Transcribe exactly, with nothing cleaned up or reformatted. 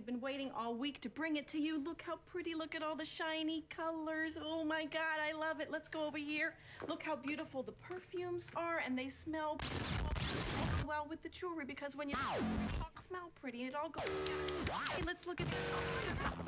been waiting all week to bring it to you. Look how pretty. Look at all the shiny colors. Oh my God, I love it. Let's go over here. Look how beautiful the perfumes are, and they smell well with the jewelry, because when you smell pretty, it all goes together. Hey, let's look at this.